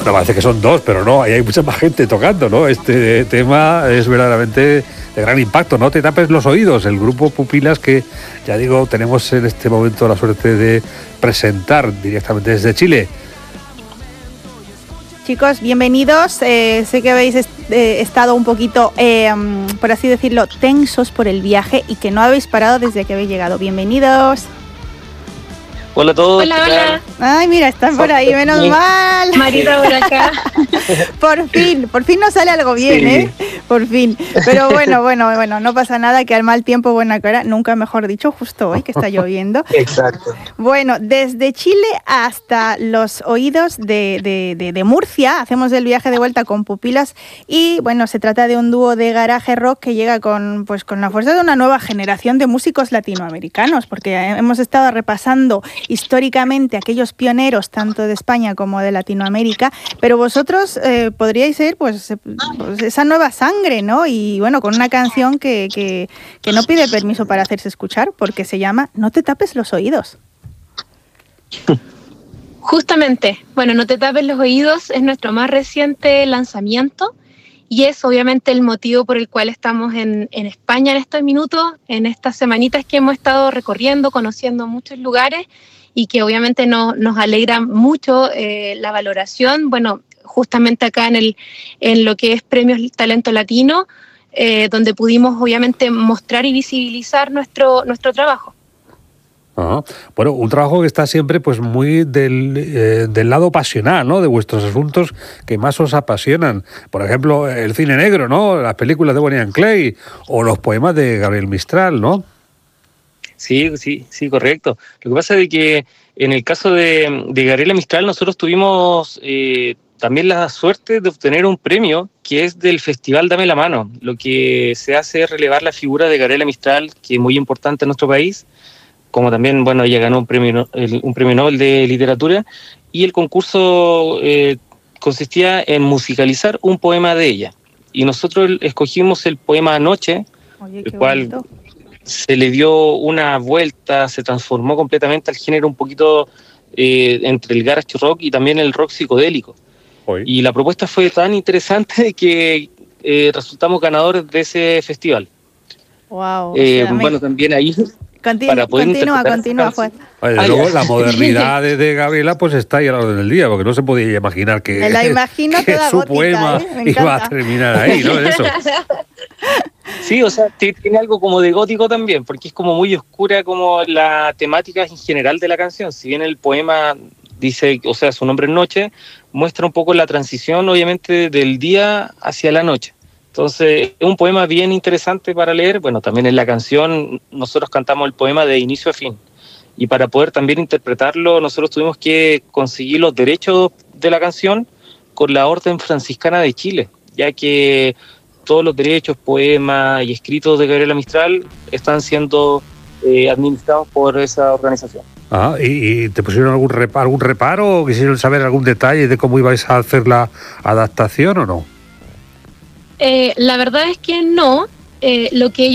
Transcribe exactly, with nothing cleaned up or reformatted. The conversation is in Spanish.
No, parece que son dos, pero no, ahí hay mucha más gente tocando, ¿no? Este tema es verdaderamente de gran impacto. No te tapes los oídos, el grupo Pupilas que, ya digo, tenemos en este momento la suerte de presentar directamente desde Chile. Chicos, bienvenidos. Eh, sé que habéis est- eh, estado un poquito, eh, por así decirlo, tensos por el viaje y que no habéis parado desde que habéis llegado. Bienvenidos. Hola a todos. Hola, hola. Ay, mira, están por ahí, menos Sí. mal. Marita por acá. Por fin, por fin nos sale algo bien, Sí. ¿eh? Por fin. Pero bueno, bueno, bueno, no pasa nada, que al mal tiempo buena cara, nunca mejor dicho, justo hoy que está lloviendo. Exacto. Bueno, desde Chile hasta los oídos de, de, de, de Murcia, hacemos el viaje de vuelta con Pupilas y bueno, se trata de un dúo de garaje rock que llega con, pues, con la fuerza de una nueva generación de músicos latinoamericanos, porque hemos estado repasando históricamente aquellos pioneros tanto de España como de Latinoamérica, pero vosotros eh, podríais ser pues, eh, pues esa nueva sangre, ¿no? Y bueno, con una canción que, que, que no pide permiso para hacerse escuchar, porque se llama No te tapes los oídos. Justamente, bueno, No te tapes los oídos es nuestro más reciente lanzamiento y es obviamente el motivo por el cual estamos en, en España en estos minutos, en estas semanitas que hemos estado recorriendo, conociendo muchos lugares y que obviamente no, nos alegra mucho eh, la valoración, bueno, justamente acá en, el, en lo que es Premios Talento Latino, eh, donde pudimos obviamente mostrar y visibilizar nuestro, nuestro trabajo. Ajá. Bueno, un trabajo que está siempre pues muy del, eh, del lado pasional, ¿no? De vuestros asuntos que más os apasionan. Por ejemplo, el cine negro, ¿no? Las películas de Bonnie and Clyde o los poemas de Gabriel Mistral, ¿no? Sí, sí, sí, correcto. Lo que pasa es que en el caso de, de Gabriela Mistral nosotros tuvimos eh, también la suerte de obtener un premio que es del Festival Dame la Mano. Lo que se hace es relevar la figura de Gabriela Mistral, que es muy importante en nuestro país, como también, bueno, ella ganó un premio, un premio Nobel de Literatura, y el concurso eh, consistía en musicalizar un poema de ella. Y nosotros escogimos el poema Anoche, Oye, el qué cual bonito. se le dio una vuelta, se transformó completamente al género un poquito eh, entre el garage rock y también el rock psicodélico. Hoy. Y la propuesta fue tan interesante que eh, resultamos ganadores de ese festival. Wow. O Eh, sea, me- bueno, también ahí... Continu- para poder continúa, interpretar continúa, esa Juan. Oye, Ah, luego ya. la modernidad de, de Gabriela pues está ahí a la orden del día, porque no se podía imaginar que, Me la imagino que toda su gótica, poema ¿eh? Me iba a encanta. terminar ahí, ¿no? Eso. Sí, o sea, t- tiene algo como de gótico también, porque es como muy oscura como la temática en general de la canción. Si bien el poema dice, o sea, su nombre es Noche, muestra un poco la transición, obviamente, del día hacia la noche. Entonces, es un poema bien interesante para leer. Bueno, también en la canción nosotros cantamos el poema de inicio a fin. Y para poder también interpretarlo, nosotros tuvimos que conseguir los derechos de la canción con la Orden Franciscana de Chile, ya que todos los derechos, poemas y escritos de Gabriela Mistral están siendo eh, administrados por esa organización. Ah, ¿y, y te pusieron algún reparo, algún reparo o quisieron saber algún detalle de cómo ibais a hacer la adaptación o no? Eh, la verdad es que no, eh, lo que